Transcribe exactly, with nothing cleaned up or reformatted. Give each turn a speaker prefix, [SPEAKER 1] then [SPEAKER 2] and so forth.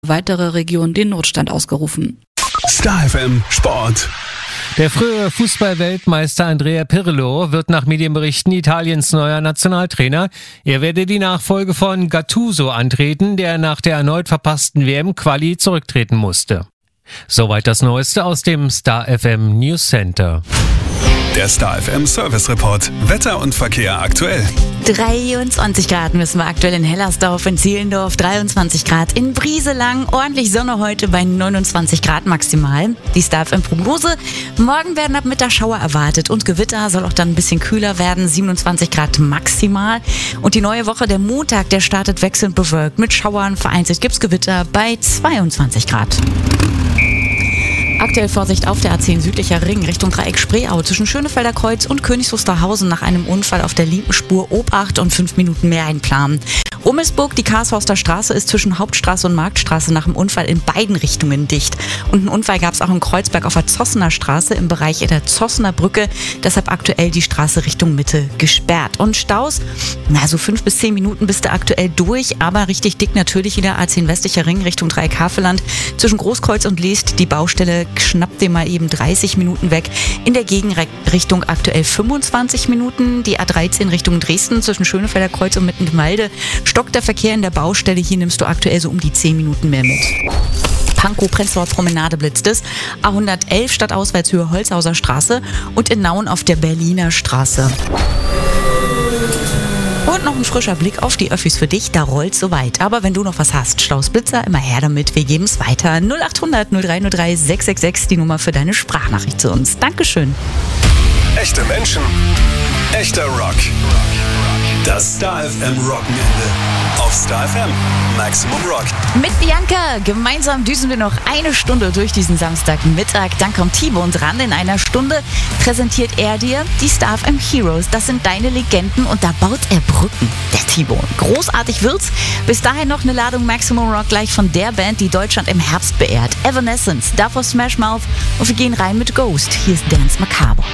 [SPEAKER 1] weitere Regionen den Notstand ausgerufen.
[SPEAKER 2] Star F M Sport.
[SPEAKER 3] Der frühere Fußball-Weltmeister Andrea Pirlo wird nach Medienberichten Italiens neuer Nationaltrainer. Er werde die Nachfolge von Gattuso antreten, der nach der erneut verpassten W M-Quali zurücktreten musste. Soweit das Neueste aus dem Star F M News Center.
[SPEAKER 2] Der Star F M Service Report. Wetter und Verkehr aktuell.
[SPEAKER 4] dreiundzwanzig Grad müssen wir aktuell in Hellersdorf, in Zehlendorf, dreiundzwanzig Grad in Brieselang, ordentlich Sonne heute bei neunundzwanzig Grad maximal. Die Star F M Prognose: Morgen werden ab Mittag Schauer erwartet und Gewitter, soll auch dann ein bisschen kühler werden, siebenundzwanzig Grad maximal. Und die neue Woche, der Montag, der startet wechselnd bewölkt mit Schauern, vereinzelt gibt's Gewitter bei zweiundzwanzig Grad. Aktuell Vorsicht auf der A zehn südlicher Ring Richtung Dreieck Spreeau zwischen Schönefelder Kreuz und Königs Wusterhausen nach einem Unfall auf der linken Spur Obacht und fünf Minuten mehr einplanen. Rummelsburg, die Karlshorster Straße ist zwischen Hauptstraße und Marktstraße nach dem Unfall in beiden Richtungen dicht. Und einen Unfall gab es auch in Kreuzberg auf der Zossener Straße im Bereich der Zossener Brücke. Deshalb aktuell die Straße Richtung Mitte gesperrt. Und Staus, na so fünf bis zehn Minuten bist du aktuell durch, aber richtig dick natürlich wieder A zehn westlicher Ring Richtung Dreieck Havelland. Zwischen Großkreuz und Leest die Baustelle schnappt dir mal eben dreißig Minuten weg. In der Gegenrichtung aktuell fünfundzwanzig Minuten. Die A dreizehn Richtung Dresden zwischen Schönefelder Kreuz und Mittenwalde stockt der Verkehr in der Baustelle. Hier nimmst du aktuell so um die zehn Minuten mehr mit. Pankow, Prenzlauer Promenade blitzt es. A hundertelf stadtauswärts Höhe Holzhauser Straße und in Nauen auf der Berliner Straße. Und noch ein frischer Blick auf die Öffis für dich, da rollt's soweit. Aber wenn du noch was hast, Staus, Blitzer, immer her damit, wir geben's weiter. null acht hundert null drei null drei sechs sechs sechs, die Nummer für deine Sprachnachricht zu uns. Dankeschön.
[SPEAKER 2] Echte Menschen, echter Rock. Das Star F M Wochenende auf Star F M Maximum Rock.
[SPEAKER 4] Mit Bianca gemeinsam düsen wir noch eine Stunde durch diesen Samstagmittag. Dann kommt T-Bone dran. In einer Stunde präsentiert er dir die Star F M Heroes. Das sind deine Legenden und da baut er Brücken, der T-Bone. Großartig wird's. Bis dahin noch eine Ladung Maximum Rock gleich von der Band, die Deutschland im Herbst beehrt. Evanescence, davor Smash Mouth und wir gehen rein mit Ghost. Hier ist Dance Macabre.